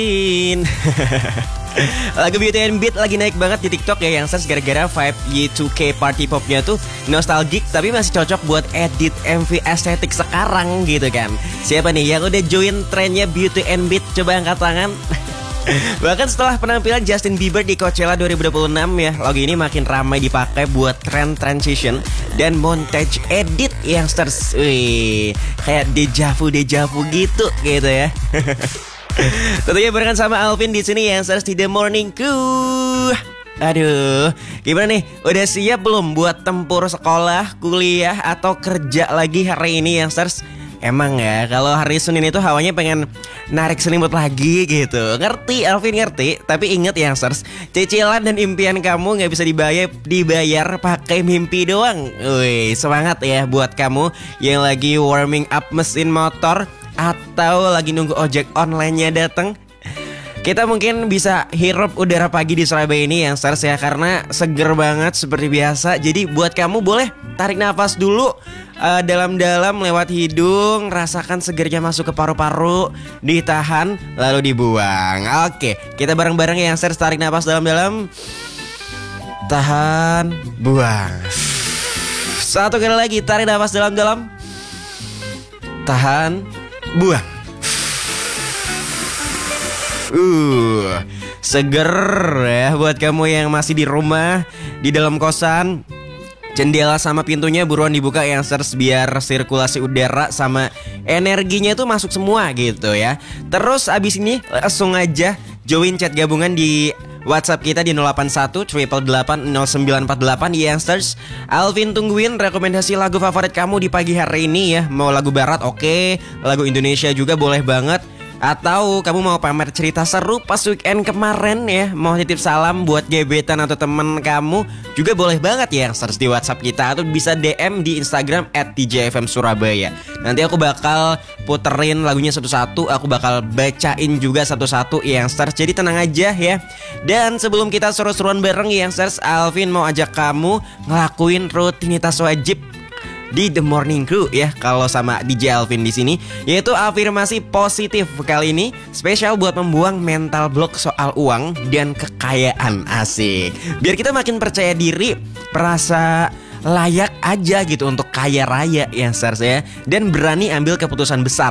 Lagu Beauty and Beat lagi naik banget di TikTok ya, yang gara-gara vibe Y2K party popnya tuh nostalgic tapi masih cocok buat edit MV estetik sekarang gitu kan. Siapa nih yang udah join trennya Beauty and Beat? Coba angkat tangan. Bahkan setelah penampilan Justin Bieber di Coachella 2026 ya, lagu ini makin ramai dipakai buat trend transition dan montage edit youngsters. Wih, kayak deja vu gitu ya. Tentunya barengan sama Alvin di sini yang di The Morning Crew. Aduh, gimana nih? Udah siap belum buat tempur sekolah, kuliah, atau kerja lagi hari ini youngsters? Emang ya, kalau hari Senin itu hawanya pengen narik selimut lagi gitu. Ngerti, Alvin ngerti. Tapi inget youngsters, cicilan dan impian kamu gak bisa dibayar pakai mimpi doang. Wih, semangat ya buat kamu yang lagi warming up mesin motor atau lagi nunggu ojek online-nya datang. Kita mungkin bisa hirup udara pagi di Surabaya ini yang stars ya, karena seger banget seperti biasa. Jadi buat kamu boleh tarik nafas dulu dalam-dalam lewat hidung, rasakan segernya masuk ke paru-paru, ditahan lalu dibuang. Oke, kita bareng-bareng ya yang stars, tarik nafas dalam-dalam, tahan, buang. Satu kali lagi, tarik nafas dalam-dalam, tahan, buang. Seger ya buat kamu yang masih di rumah, di dalam kosan. Jendela sama pintunya buruan dibuka yang biar sirkulasi udara sama energinya itu masuk semua gitu ya. Terus abis ini langsung aja join chat gabungan di WhatsApp kita di 081 888 0948 youngsters. Alvin tungguin rekomendasi lagu favorit kamu di pagi hari ini ya. Mau lagu barat oke, lagu Indonesia juga boleh banget. Atau kamu mau pamer cerita seru pas weekend kemarin ya, mau titip salam buat gebetan atau temen kamu juga boleh banget ya youngsters di WhatsApp kita. Atau bisa DM di Instagram @djfmsurabaya. Nanti aku bakal puterin lagunya satu-satu, aku bakal bacain juga satu-satu youngsters. Jadi tenang aja ya. Dan sebelum kita seru-seruan bareng youngsters, Alvin mau ajak kamu ngelakuin rutinitas wajib di The Morning Crew ya, kalau sama DJ Alvin di sini, yaitu afirmasi positif. Kali ini spesial buat membuang mental block soal uang dan kekayaan. Asik. Biar kita makin percaya diri, merasa layak aja gitu untuk kaya raya ya stars ya, dan berani ambil keputusan besar.